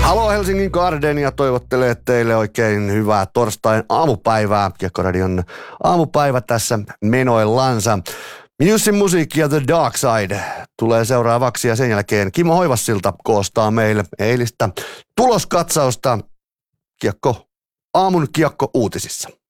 Halo Helsingin Gardenia toivottelee teille oikein hyvää torstain aamupäivää. Kiekkoradion aamupäivä tässä menoillansa. Musin musiikki ja The Dark Side tulee seuraavaksi ja sen jälkeen Kimmo Hoivassilta koostaa meille eilistä tuloskatsausta aamun kiekko uutisissa.